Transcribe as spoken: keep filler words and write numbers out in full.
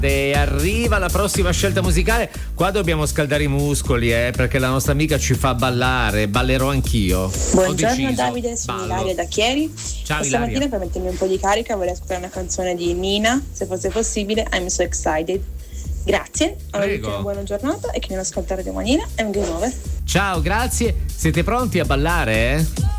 E arriva la prossima scelta musicale. Qua dobbiamo scaldare i muscoli, eh, perché la nostra amica ci fa ballare. Ballerò anch'io. Buongiorno Davide, sono Ilaria da Chieri. Ciao, Questa Ilaria. mattina, per mettermi un po' di carica, vorrei ascoltare una canzone di Nina, se fosse possibile. I'm so excited. Grazie, Prego. una buona giornata e che non ascoltare domanina è un game over. Ciao, grazie. Siete pronti a ballare? Eh?